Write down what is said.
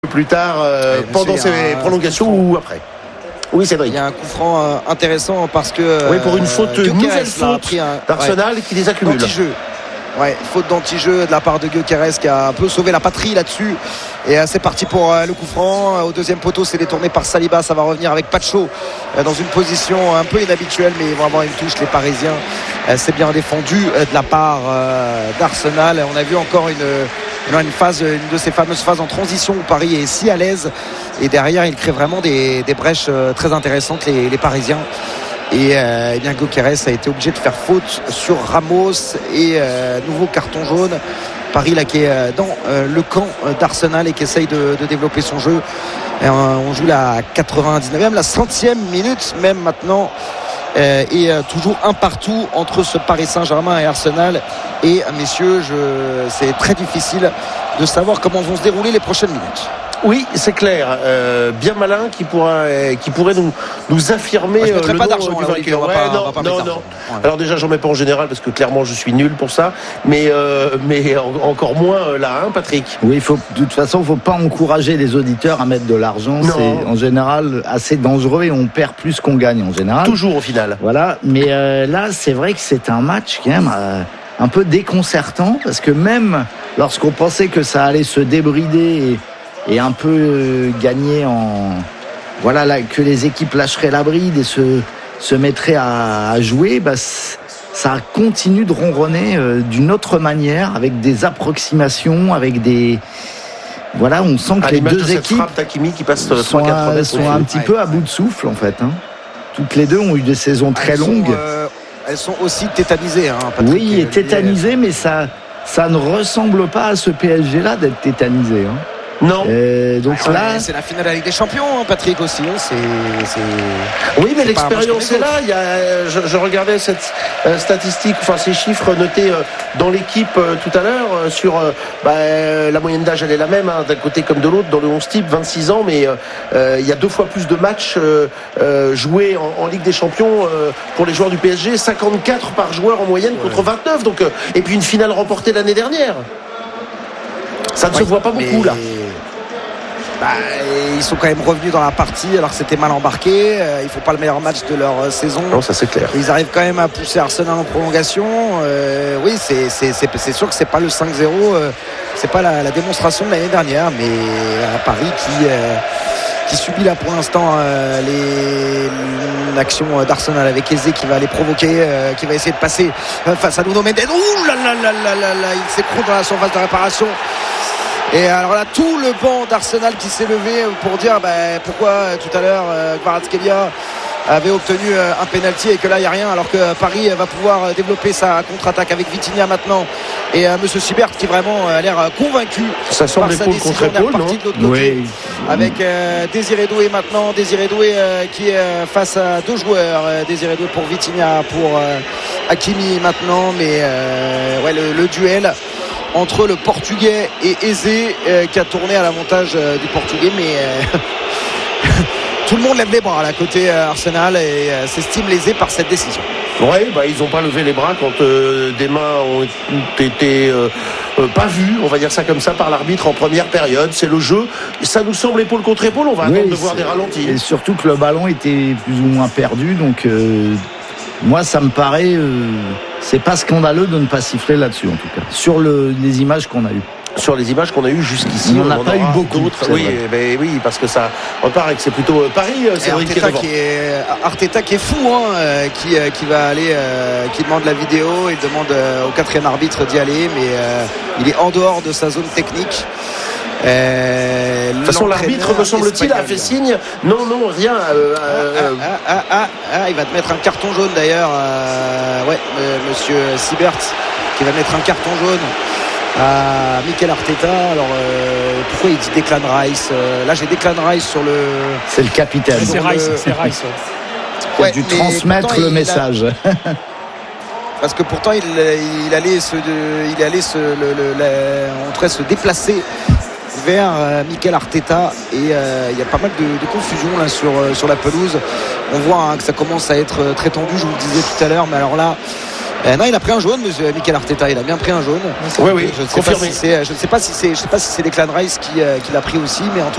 plus tard, pendant ces prolongations ou après. Oui, c'est vrai. Il y a un coup franc intéressant parce que... Oui, pour une faute, nouvelle faute d'Arsenal qui les accumule. D'anti-jeu. Ouais, faute d'anti-jeu de la part de Gyökeres qui a un peu sauvé la patrie là-dessus. Et c'est parti pour le coup franc. Au deuxième poteau, c'est détourné par Saliba. Ça va revenir avec Pacho dans une position un peu inhabituelle, mais ils vont avoir une touche, les Parisiens. C'est bien défendu de la part d'Arsenal. On a vu encore une de ces fameuses phases en transition où Paris est si à l'aise. Et derrière, il crée vraiment des brèches très intéressantes, les Parisiens. Et bien Gyökeres a été obligé de faire faute sur Ramos et nouveau carton jaune. Paris là qui est dans le camp d'Arsenal et qui essaye de développer son jeu. Et on joue la 99e, la 100e minute même maintenant. Et toujours un partout entre ce Paris Saint-Germain et Arsenal. Et messieurs, c'est très difficile de savoir comment vont se dérouler les prochaines minutes. Oui, c'est clair. Bien malin qui pourrait nous affirmer je mettrai le pas nom d'argent, du là, vainqueur. non. Ouais. Alors déjà, j'en mets pas en général parce que clairement, je suis nul pour ça. Mais encore moins là, hein, Patrick. Oui, de toute façon, il ne faut pas encourager les auditeurs à mettre de l'argent. Non. C'est en général assez dangereux et on perd plus qu'on gagne en général. Toujours au final. Voilà. Mais là, c'est vrai que c'est un match quand même un peu déconcertant parce que même lorsqu'on pensait que ça allait se débrider et un peu gagner que les équipes lâcheraient la bride et se mettraient à jouer, ça continue de ronronner d'une autre manière, avec des approximations, avec des... Voilà, on sent que les deux équipes qui passe sont un petit peu à bout de souffle en fait. Toutes les deux ont eu des saisons très longues. Elles sont aussi tétanisées, Patrick. Oui, et tétanisées, mais ça ne ressemble pas à ce PSG-là d'être tétanisé. Non. Donc là, c'est la finale de la Ligue des Champions, Patrick aussi. Oui, mais l'expérience est là. Je regardais cette statistique, ces chiffres notés dans l'équipe tout à l'heure sur la moyenne d'âge, elle est la même d'un côté comme de l'autre dans le 11 type, 26 ans, mais il y a 2 fois plus de matchs joués en Ligue des Champions pour les joueurs du PSG, 54 par joueur en moyenne contre 29. Donc, et puis une finale remportée l'année dernière. Ça ne se voit pas beaucoup là. Ils sont quand même revenus dans la partie alors que c'était mal embarqué. Ils font pas le meilleur match de leur saison. Non, ça c'est clair. Ils arrivent quand même à pousser Arsenal en prolongation. Oui, c'est sûr que c'est pas le 5-0. C'est pas la démonstration de l'année dernière, mais à Paris qui subit là pour l'instant l'action d'Arsenal avec Eze qui va aller provoquer, qui va essayer de passer face à Nuno Mendes. Ouh là là là là là là, il s'écroule dans la surface de réparation. Et alors là, tout le banc d'Arsenal qui s'est levé pour dire pourquoi tout à l'heure Kvaratskhelia avait obtenu un pénalty et que là il n'y a rien, alors que Paris va pouvoir développer sa contre-attaque avec Vitinha maintenant et Monsieur Sibert qui vraiment a l'air convaincu. Ça sent l'épaule contre épaule, non ? Oui. Avec Désiré Doué maintenant, Désiré Doué qui est face à 2 joueurs, Désiré Doué pour Vitinha, pour Hakimi maintenant, mais le duel entre le Portugais et Eze qui a tourné à l'avantage du Portugais, mais tout le monde lève les bras là côté Arsenal et s'estime lésé par cette décision. Oui, ils n'ont pas levé les bras quand des mains ont été pas vues, on va dire ça comme ça, par l'arbitre en première période. C'est le jeu, ça nous semble épaule contre épaule, on va attendre de voir des ralentis. Et surtout que le ballon était plus ou moins perdu, donc moi ça me paraît c'est pas scandaleux de ne pas siffler là-dessus en tout cas, sur les images qu'on a eues. Sur les images qu'on a eues jusqu'ici, on n'en a pas eu beaucoup d'autres. Oui, parce que ça repart et que c'est plutôt Paris. Arteta qui est fou, qui va aller, qui demande la vidéo, il demande au 4e arbitre d'y aller, mais il est en dehors de sa zone technique. De toute façon, l'arbitre, me semble-t-il, a fait signe. Non, rien. Il va te mettre un carton jaune d'ailleurs. Monsieur Sibert qui va mettre un carton jaune à Mikel Arteta. Alors pourquoi il dit Declan Rice là j'ai Declan Rice sur le... C'est le capitaine. C'est Rice. Il a dû transmettre le message. Parce que pourtant il allait se déplacer vers Mikel Arteta et il y a pas mal de confusion là sur la pelouse. On voit que ça commence à être très tendu, je vous le disais tout à l'heure, mais alors là Non, il a pris un jaune, monsieur Mikel Arteta. Il a bien pris un jaune. Oui, Je ne sais pas si c'est Declan Rice qui l'a pris aussi, mais en tout